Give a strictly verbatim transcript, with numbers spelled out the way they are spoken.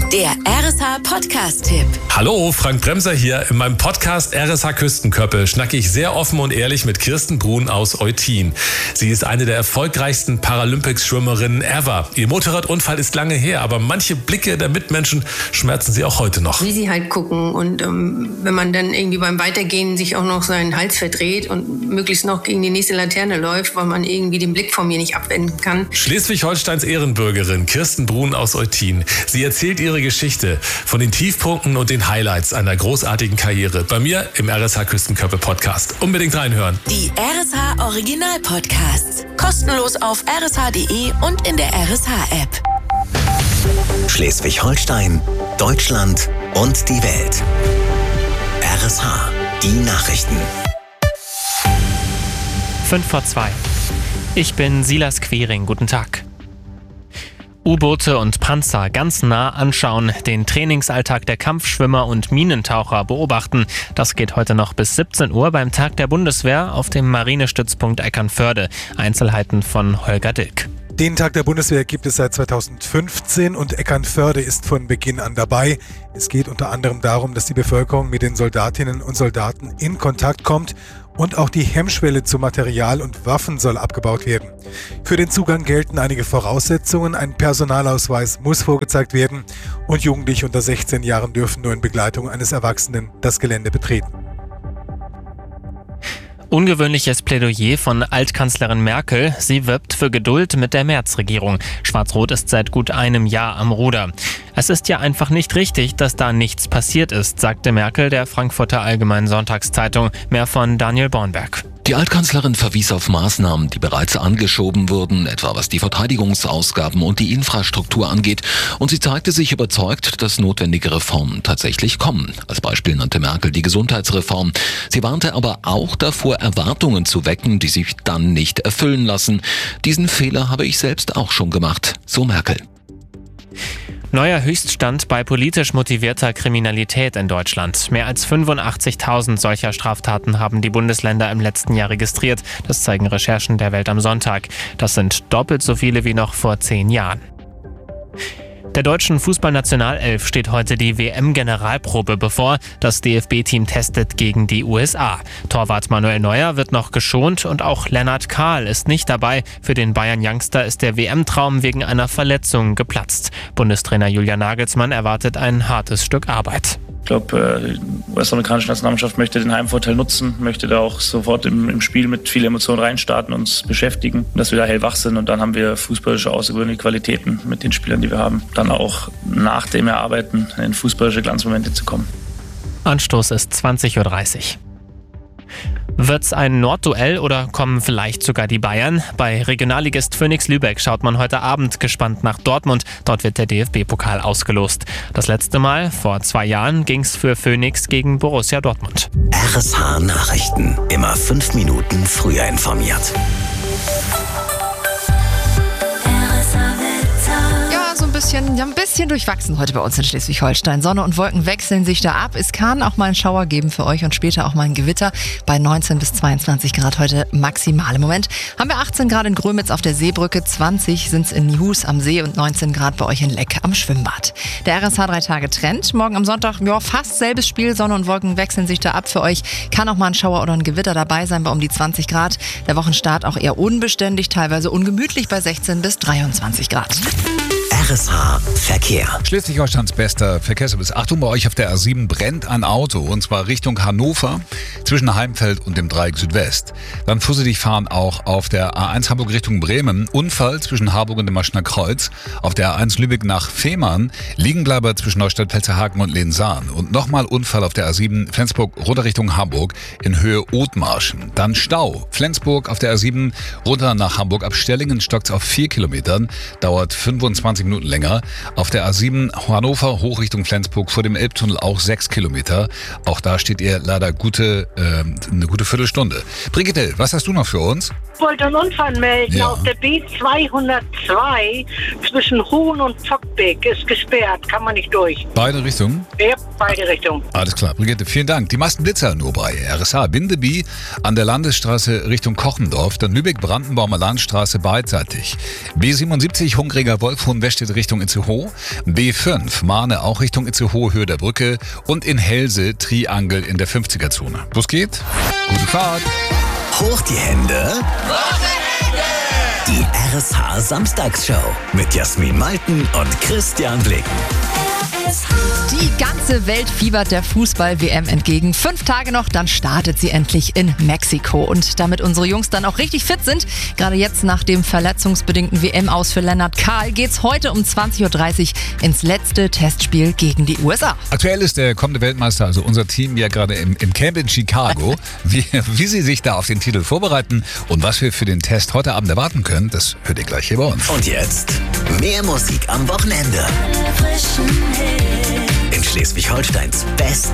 Der R S H-Podcast-Tipp. Hallo, Frank Bremser hier. In meinem Podcast R S H Küstenköppe schnacke ich sehr offen und ehrlich mit Kirsten Brun aus Eutin. Sie ist eine der erfolgreichsten Paralympics-Schwimmerinnen ever. Ihr Motorradunfall ist lange her, aber manche Blicke der Mitmenschen schmerzen sie auch heute noch. Wie sie halt gucken und ähm, wenn man dann irgendwie beim Weitergehen sich auch noch seinen Hals verdreht und möglichst noch gegen die nächste Laterne läuft, weil man irgendwie den Blick von mir nicht abwenden kann. Schleswig-Holsteins Ehrenbürgerin Kirsten Brun aus Eutin. Sie erzählt ihre Geschichte von den Tiefpunkten und den Highlights einer großartigen Karriere. Bei mir im R S H Küstenköppe Podcast. Unbedingt reinhören. Die R S H Original Podcasts. Kostenlos auf r s h punkt d e und in der R S H-App. Schleswig-Holstein, Deutschland und die Welt. R S H, die Nachrichten. Fünf vor zwei. Ich bin Silas Quering. Guten Tag. U-Boote und Panzer ganz nah anschauen, den Trainingsalltag der Kampfschwimmer und Minentaucher beobachten. Das geht heute noch bis siebzehn Uhr beim Tag der Bundeswehr auf dem Marinestützpunkt Eckernförde. Einzelheiten von Holger Dilk. Den Tag der Bundeswehr gibt es seit zweitausendfünfzehn und Eckernförde ist von Beginn an dabei. Es geht unter anderem darum, dass die Bevölkerung mit den Soldatinnen und Soldaten in Kontakt kommt und auch die Hemmschwelle zu Material und Waffen soll abgebaut werden. Für den Zugang gelten einige Voraussetzungen. Ein Personalausweis muss vorgezeigt werden und Jugendliche unter sechzehn Jahren dürfen nur in Begleitung eines Erwachsenen das Gelände betreten. Ungewöhnliches Plädoyer von Altkanzlerin Merkel. Sie wirbt für Geduld mit der Merz-Regierung. Schwarz-Rot ist seit gut einem Jahr am Ruder. Es ist ja einfach nicht richtig, dass da nichts passiert ist, sagte Merkel der Frankfurter Allgemeinen Sonntagszeitung. Mehr von Daniel Bornberg. Die Altkanzlerin verwies auf Maßnahmen, die bereits angeschoben wurden, etwa was die Verteidigungsausgaben und die Infrastruktur angeht. Und sie zeigte sich überzeugt, dass notwendige Reformen tatsächlich kommen. Als Beispiel nannte Merkel die Gesundheitsreform. Sie warnte aber auch davor, Erwartungen zu wecken, die sich dann nicht erfüllen lassen. Diesen Fehler habe ich selbst auch schon gemacht, so Merkel. Neuer Höchststand bei politisch motivierter Kriminalität in Deutschland. Mehr als fünfundachtzigtausend solcher Straftaten haben die Bundesländer im letzten Jahr registriert. Das zeigen Recherchen der Welt am Sonntag. Das sind doppelt so viele wie noch vor zehn Jahren. Der deutschen Fußballnationalelf steht heute die W M-Generalprobe bevor. Das D F B-Team testet gegen die U S A. Torwart Manuel Neuer wird noch geschont und auch Lennart Kahl ist nicht dabei. Für den Bayern-Youngster ist der W M-Traum wegen einer Verletzung geplatzt. Bundestrainer Julian Nagelsmann erwartet ein hartes Stück Arbeit. Ich glaube, die U S-amerikanische Nationalmannschaft möchte den Heimvorteil nutzen, möchte da auch sofort im, im Spiel mit viel Emotion reinstarten, uns beschäftigen, dass wir da hellwach sind und dann haben wir fußballische außergewöhnliche Qualitäten mit den Spielern, die wir haben. Dann auch nach dem Erarbeiten in fußballische Glanzmomente zu kommen. Anstoß ist zwanzig Uhr dreißig. Wird's ein Nordduell oder kommen vielleicht sogar die Bayern? Bei Regionalligist Phönix Lübeck schaut man heute Abend gespannt nach Dortmund. Dort wird der D F B-Pokal ausgelost. Das letzte Mal, vor zwei Jahren, ging's für Phönix gegen Borussia Dortmund. R S H Nachrichten. Immer fünf Minuten früher informiert. Bisschen, ja, ein bisschen durchwachsen heute bei uns in Schleswig-Holstein. Sonne und Wolken wechseln sich da ab. Es kann auch mal einen Schauer geben für euch und später auch mal ein Gewitter. Bei neunzehn bis zweiundzwanzig Grad heute maximal. Im Moment haben wir achtzehn Grad in Grömitz auf der Seebrücke, zwanzig sind es in Nihus am See und neunzehn Grad bei euch in Leck am Schwimmbad. Der R S H drei Tage Trend. Morgen am Sonntag, ja, fast selbes Spiel. Sonne und Wolken wechseln sich da ab für euch. Kann auch mal ein Schauer oder ein Gewitter dabei sein bei um die zwanzig Grad. Der Wochenstart auch eher unbeständig, teilweise ungemütlich bei sechzehn bis dreiundzwanzig Grad. R S H Verkehr. Schleswig-Holsteins bester Verkehrsservice. Achtung, bei euch auf der A sieben brennt ein Auto und zwar Richtung Hannover zwischen Heimfeld und dem Dreieck Südwest. Dann vorsichtig fahren auch auf der A eins Hamburg Richtung Bremen. Unfall zwischen Harburg und dem Maschner Kreuz. Auf der A eins Lübeck nach Fehmarn. Liegenbleiber zwischen Neustadt-Pelzerhaken und Lensahn. Und nochmal Unfall auf der A sieben Flensburg runter Richtung Hamburg in Höhe Othmarschen. Dann Stau. Flensburg auf der A sieben runter nach Hamburg. Ab Stellingen stockt es auf vier Kilometern. Dauert fünfundzwanzig Minuten länger. Auf der A sieben Hannover hoch Richtung Flensburg vor dem Elbtunnel auch sechs Kilometer. Auch da steht ihr leider gute, äh, eine gute Viertelstunde. Brigitte, was hast du noch für uns? Ich wollte einen Unfall melden. Ja. Auf der B zweihundertzwei zwischen Hohn und Pfockbeck ist gesperrt. Kann man nicht durch. Beide Richtungen? Ja, beide Richtungen. Alles klar, Brigitte, vielen Dank. Die meisten Blitzer nur bei R S H Bindeby an der Landesstraße Richtung Kochendorf, dann Lübeck-Brandenburger Landstraße beidseitig. B siebenundsiebzig Hungriger Wolf Hohenwestedt Eichstätt Richtung Itzehoe, B fünf Mahne auch Richtung Itzehoe, Höhe der Brücke und in Helse Triangel in der fünfziger-Zone. Los geht's, gute Fahrt. Hoch die Hände. Die R S H Samstagsshow mit Jasmin Malten und Christian Blicken. Die ganze Welt fiebert der Fußball-W M entgegen. Fünf Tage noch, dann startet sie endlich in Mexiko. Und damit unsere Jungs dann auch richtig fit sind, gerade jetzt nach dem verletzungsbedingten W M-Aus für Lennart Kahl, geht's heute um zwanzig Uhr dreißig ins letzte Testspiel gegen die U S A. Aktuell ist der kommende Weltmeister, also unser Team, ja gerade im, im Camp in Chicago. Wie, wie sie sich da auf den Titel vorbereiten und was wir für den Test heute Abend erwarten können, das hört ihr gleich hier bei uns. Und jetzt mehr Musik am Wochenende. In Schleswig-Holsteins beste